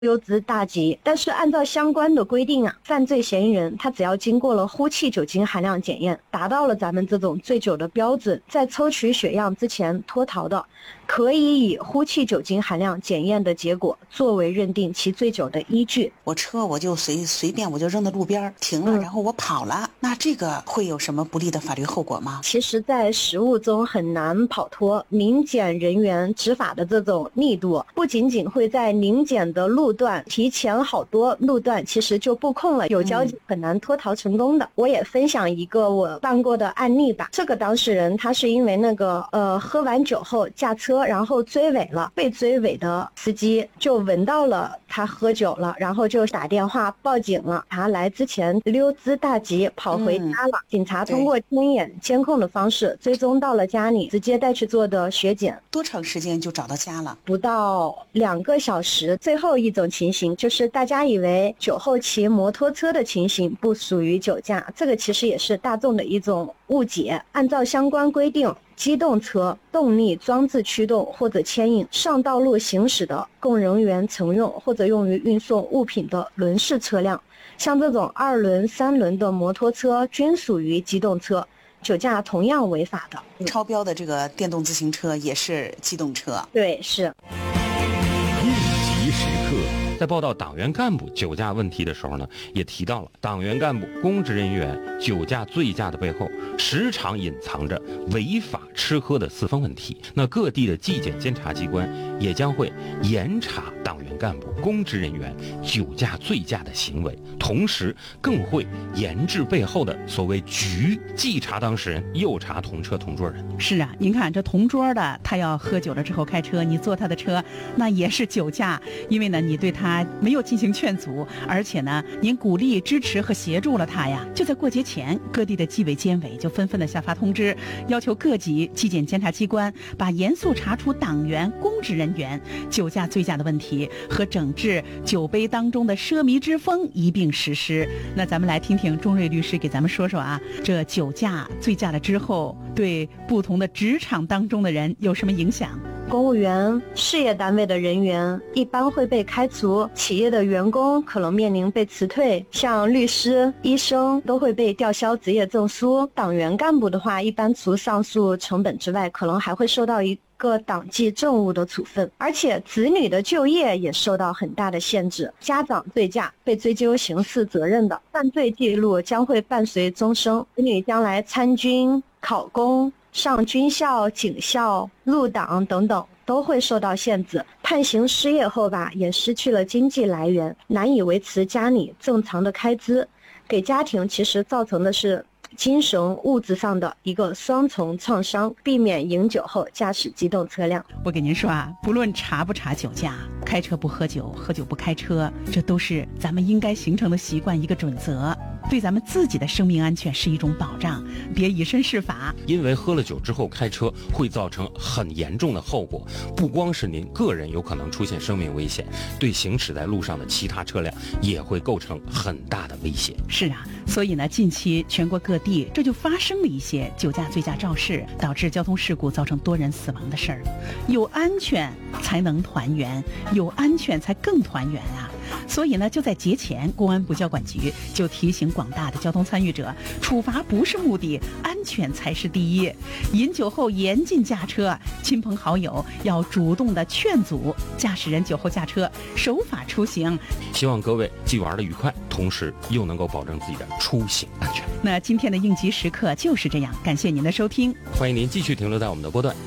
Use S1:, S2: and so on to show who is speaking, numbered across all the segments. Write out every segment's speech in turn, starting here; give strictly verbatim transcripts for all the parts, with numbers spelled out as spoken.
S1: 溜之大吉。但是按照相关的规定啊，犯罪嫌疑人他只要经过了呼气酒精含量检验，达到了咱们这种醉酒的标准，在抽取血样之前脱逃的，可以以呼气酒精含量检验的结果作为认定其醉酒的依据。
S2: 我车我就随随便我就扔到路边停了、嗯、然后我跑了，那这个会有什么不利的法律后果吗？
S1: 其实在实务中很难跑脱临检人员执法的这种力度，不仅仅会在临检的路段提前好多路段其实就布控了，有交警很难脱逃成功的、嗯、我也分享一个我办过的案例吧。这个当事人他是因为那个呃喝完酒后驾车然后追尾了，被追尾的司机就闻到了他喝酒了，然后就打电话报警了。他来之前溜之大吉跑回家了、嗯、警察通过天眼监控的方式追踪到了家里，直接带去做的血检。
S2: 多长时间就找到家了？
S1: 不到两个小时。最后一种情形就是大家以为酒后骑摩托车的情形不属于酒驾，这个其实也是大众的一种误解。按照相关规定，机动车、动力装置驱动或者牵引上道路行驶的供人员乘用或者用于运送物品的轮式车辆，像这种二轮、三轮的摩托车均属于机动车，酒驾同样违法的。
S2: 超标的这个电动自行车也是机动车。
S1: 对，是。
S3: 应急时刻。
S4: 在报道党员干部酒驾问题的时候呢，也提到了党员干部、公职人员酒驾醉驾的背后，时常隐藏着违法吃喝的四方问题。那各地的纪检监察机关也将会严查党员干部、公职人员酒驾醉驾的行为，同时更会严治背后的所谓局，既查当事人，又查同车同桌人。
S5: 是啊，您看这同桌的他要喝酒了之后开车，你坐他的车，那也是酒驾，因为呢你对他没有进行劝阻，而且呢您鼓励支持和协助了他呀。就在过节前，各地的纪委监委就纷纷的下发通知，要求各级纪检监察机关把严肃查处党员、公职人员酒驾醉驾的问题和整治酒杯当中的奢靡之风一并实施。那咱们来听听钟瑞律师给咱们说说啊，这酒驾醉驾了之后对不同的职场当中的人有什么影响？
S1: 公务员、事业单位的人员一般会被开除，企业的员工可能面临被辞退，像律师、医生都会被吊销职业证书。党员干部的话，一般除上诉成本之外，可能还会受到一个党纪政务的处分，而且子女的就业也受到很大的限制。家长醉驾被追究刑事责任的犯罪记录将会伴随终生，子女将来参军、考公、上军校、警校、入党等等都会受到限制。判刑失业后吧，也失去了经济来源，难以维持家里正常的开支，给家庭其实造成的是精神物质上的一个双重创伤。避免饮酒后驾驶机动车辆。
S5: 我跟您说啊，不论查不查酒驾，开车不喝酒，喝酒不开车，这都是咱们应该形成的习惯，一个准则，对咱们自己的生命安全是一种保障，别以身试法。
S4: 因为喝了酒之后开车会造成很严重的后果，不光是您个人有可能出现生命危险，对行驶在路上的其他车辆也会构成很大的危险。
S5: 是啊，所以呢，近期全国各地这就发生了一些酒驾醉驾肇事，导致交通事故造成多人死亡的事儿。有安全才能团圆，有安全才更团圆啊！所以呢，就在节前，公安部交管局就提醒广大的交通参与者，处罚不是目的，安全才是第一。饮酒后严禁驾车，亲朋好友要主动的劝阻驾驶人酒后驾车，守法出行。
S4: 希望各位既玩得愉快，同时又能够保证自己的出行安全。
S5: 那今天的应急时刻就是这样，感谢您的收听，
S4: 欢迎您继续停留在我们的波段。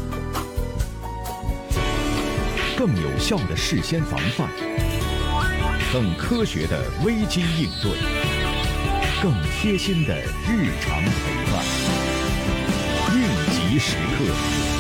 S3: 更有效的事先防范，更科学的危机应对，更贴心的日常陪伴。应急时刻。